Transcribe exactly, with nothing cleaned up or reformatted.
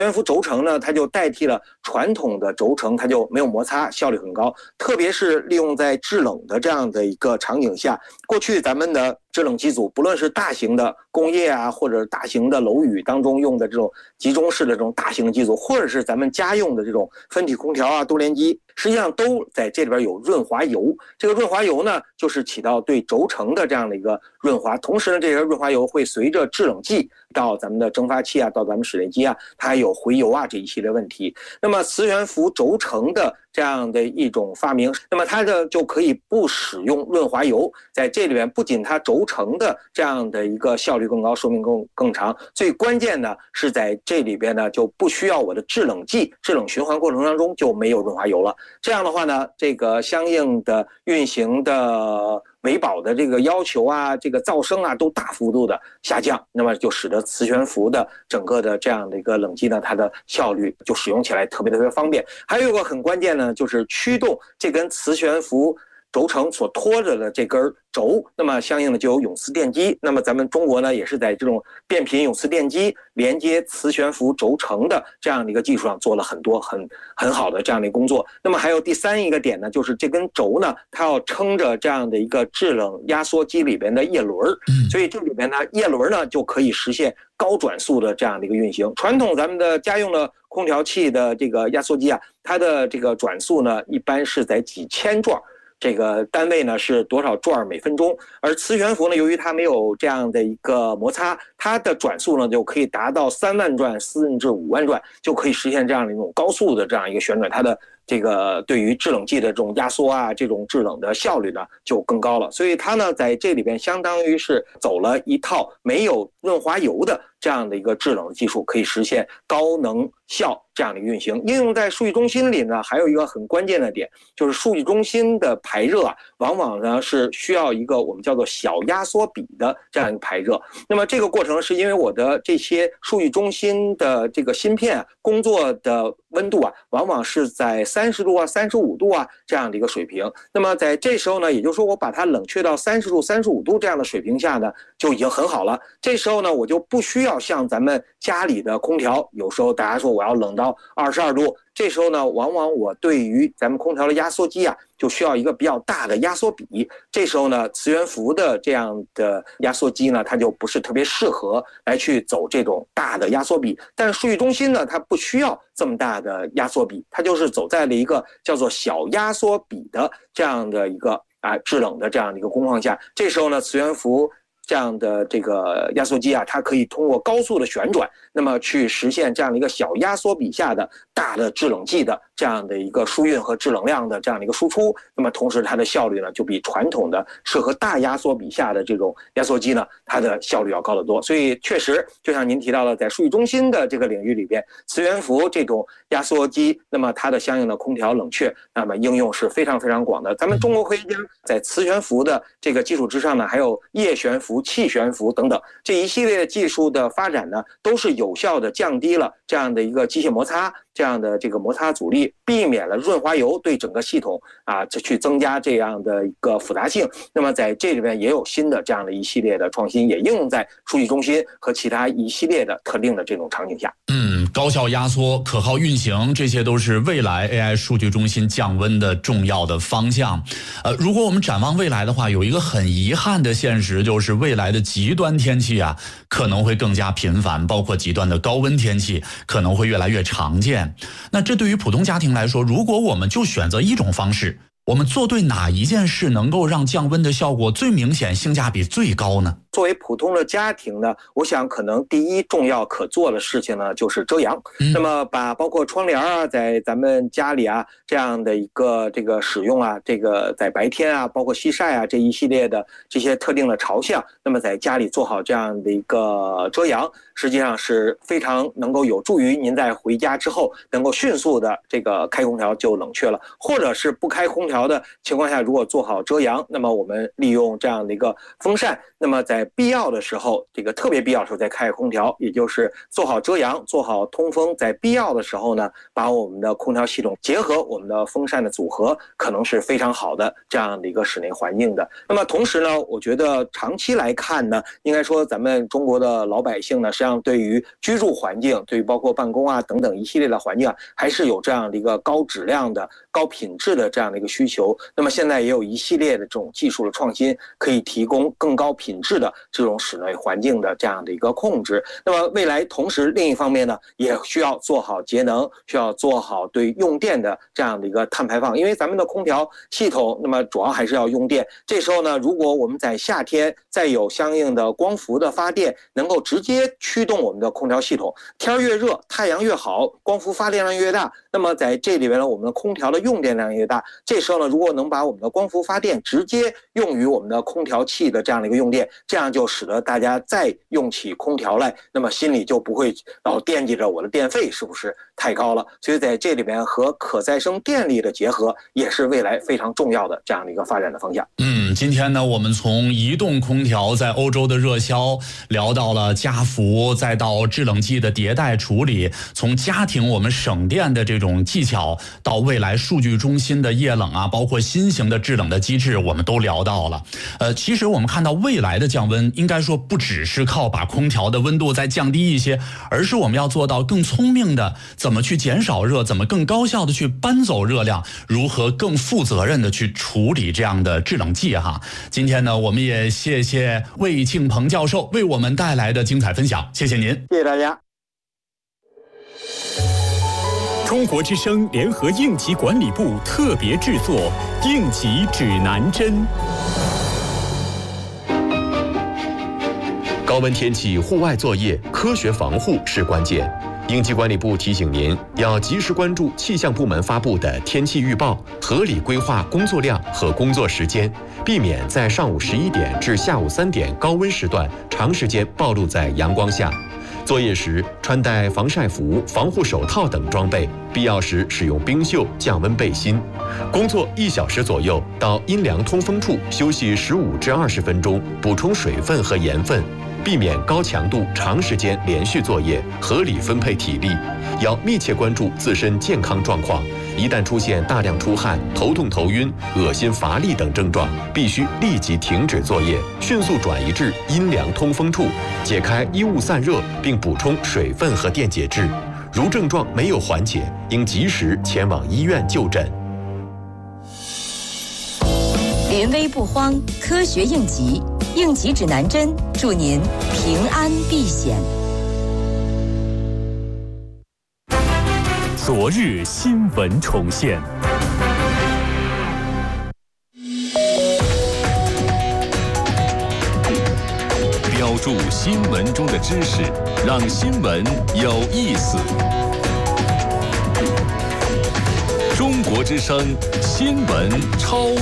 悬浮轴承呢，它就代替了传统的轴承，它就没有摩擦，效率很高。特别是利用在制冷的这样的一个场景下，过去咱们的制冷机组，不论是大型的工业啊，或者大型的楼宇当中用的这种集中式的这种大型的机组，或者是咱们家用的这种分体空调啊、多联机，实际上都在这里边有润滑油。这个润滑油呢，就是起到对轴承的这样的一个润滑，同时呢，这个润滑油会随着制冷剂到咱们的蒸发器啊，到咱们水冷机啊，它还有回油啊这一系列问题。那么磁悬浮轴承的这样的一种发明，那么它的就可以不使用润滑油，在这里边不仅它轴承的这样的一个效率更高，寿命更更长，最关键的是在这里边呢就不需要我的制冷剂制冷循环过程当中就没有润滑油了。这样的话呢，这个相应的运行的维保的这个要求啊，这个噪声啊都大幅度的下降，那么就使得磁悬浮的整个的这样的一个冷机呢，它的效率就使用起来特别特别方便。还有一个很关键呢，就是驱动这根磁悬浮轴承所拖着的这根轴，那么相应的就有永磁电机。那么咱们中国呢，也是在这种变频永磁电机连接磁悬浮轴承的这样的一个技术上做了很多很很好的这样的工作。那么还有第三一个点呢，就是这根轴呢，它要撑着这样的一个制冷压缩机里边的叶轮，所以这里边呢，叶轮呢就可以实现高转速的这样的一个运行。传统咱们的家用的空调器的这个压缩机啊，它的这个转速呢，一般是在几千转。这个单位呢是多少转每分钟，而磁悬浮呢，由于它没有这样的一个摩擦，它的转速呢就可以达到三万转甚至五万转，就可以实现这样的一种高速的这样一个旋转，它的这个对于制冷剂的这种压缩啊，这种制冷的效率呢就更高了。所以它呢在这里边相当于是走了一套没有润滑油的这样的一个制冷的技术，可以实现高能效这样的运行。应用在数据中心里呢，还有一个很关键的点，就是数据中心的排热啊，往往呢是需要一个我们叫做小压缩比的这样一个排热。那么这个过程是因为我的这些数据中心的这个芯片、啊、工作的温度啊，往往是在三十度啊、三十五度啊这样的一个水平。那么在这时候呢，也就是说我把它冷却到三十度、三十五度这样的水平下呢，就已经很好了。这时候呢，我就不需要像咱们家里的空调，有时候大家说我要冷到二十二度，这时候呢，往往我对于咱们空调的压缩机啊，就需要一个比较大的压缩比。这时候呢，磁悬浮的这样的压缩机呢，它就不是特别适合来去走这种大的压缩比。但是数据中心呢，它不需要这么大的压缩比，它就是走在了一个叫做小压缩比的这样的一个啊制冷的这样的一个工况下。这时候呢，磁悬浮这样的这个压缩机啊，它可以通过高速的旋转，那么去实现这样的一个小压缩比下的大的制冷剂的这样的一个输运和制冷量的这样的一个输出。那么同时它的效率呢，就比传统的适合大压缩比下的这种压缩机呢，它的效率要高得多。所以确实就像您提到的，在数据中心的这个领域里边，磁悬浮这种压缩机，那么它的相应的空调冷却，那么应用是非常非常广的。咱们中国科学家在磁悬浮的这个基础之上呢，还有液悬浮、气悬浮等等这一系列技术的发展呢，都是有效的降低了这样的一个机械摩擦，这样的这个摩擦阻力，避免了润滑油对整个系统啊去增加这样的一个复杂性。那么在这里边也有新的这样的一系列的创新，也应用在数据中心和其他一系列的特定的这种场景下。 嗯，高效压缩、可靠运行，这些都是未来 A I 数据中心降温的重要的方向。呃，如果我们展望未来的话，有一个很遗憾的现实，就是未来的极端天气啊可能会更加频繁，包括极端的高温天气可能会越来越常见。那这对于普通家庭来说，如果我们就选择一种方式，我们做对哪一件事能够让降温的效果最明显、性价比最高呢？ 作为普通的家庭呢，我想可能第一重要可做的事情呢，就是遮阳。嗯、那么把包括窗帘啊，在咱们家里啊这样的一个这个使用啊，这个在白天啊，包括西晒啊这一系列的这些特定的朝向，那么在家里做好这样的一个遮阳，实际上是非常能够有助于您在回家之后能够迅速的这个开空调就冷却了，或者是不开空调的情况下，如果做好遮阳，那么我们利用这样的一个风扇，那么在必要的时候，这个特别必要的时候再开空调，也就是做好遮阳，做好通风，在必要的时候呢，把我们的空调系统结合我们的风扇的组合，可能是非常好的这样的一个室内环境的。那么同时呢，我觉得长期来看呢，应该说咱们中国的老百姓呢，实际上上对于居住环境，对于包括办公啊等等一系列的环境啊，还是有这样的一个高质量的、高品质的这样的一个需求。那么现在也有一系列的这种技术的创新，可以提供更高品质的这种室内环境的这样的一个控制。那么未来同时另一方面呢，也需要做好节能，需要做好对用电的这样的一个碳排放，因为咱们的空调系统，那么主要还是要用电。这时候呢，如果我们在夏天再有相应的光伏的发电，能够直接驱动我们的空调系统，天越热，太阳越好，光伏发电量越大，那么在这里边呢，我们的空调的用电量越大。这时候呢，如果能把我们的光伏发电直接用于我们的空调器的这样的一个用电，这样就使得大家再用起空调来，那么心里就不会老惦记着我的电费是不是太高了。所以在这里边和可再生电力的结合，也是未来非常重要的这样的一个发展的方向。 嗯，今天呢，我们从移动空调在欧洲的热销聊到了家福，再到制冷剂的迭代处理，从家庭我们省电的这种技巧，到未来数据中心的液冷啊，包括新型的制冷的机制，我们都聊到了。呃，其实我们看到未来的降温，应该说不只是靠把空调的温度再降低一些，而是我们要做到更聪明的怎么去减少热，怎么更高效的去搬走热量，如何更负责任的去处理这样的制冷剂哈。今天呢，我们也谢谢魏庆鹏教授为我们带来的精彩分享，谢谢您， 谢谢大家。 中国之声联合应急管理部特别制作《应急指南针》。 高温天气户外作业，科学防护是关键。应急管理部提醒您，要及时关注气象部门发布的天气预报，合理规划工作量和工作时间，避免在上午十一点至下午三点高温时段长时间暴露在阳光下。作业时穿戴防晒服、防护手套等装备，必要时使用冰袖降温背心。工作一小时左右，到阴凉通风处休息十五至二十分钟，补充水分和盐分。避免高强度长时间连续作业，合理分配体力，要密切关注自身健康状况。一旦出现大量出汗、头痛头晕、恶心乏力等症状，必须立即停止作业，迅速转移至阴凉通风处，解开衣物散热，并补充水分和电解质。如症状没有缓解，应及时前往医院就诊。 临危不慌，科学应急，应急指南针，祝您平安避险。 昨日新闻重现。标注新闻中的知识，让新闻有意思。中国之声新闻超